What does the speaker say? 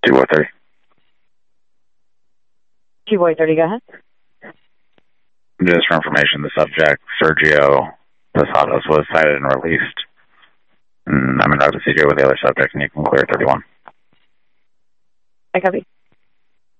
2-4-30. 2-4-30, go ahead. Just for information, the subject, Sergio Posadas, was cited and released. I'm in talk to CJ with the other subject, and you can clear 31. I copy.